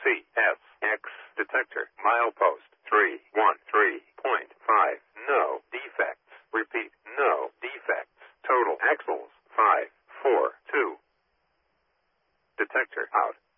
CSX detector. Milepost 313.5. No defects. Repeat, no defects. Total axles 542. Detector out.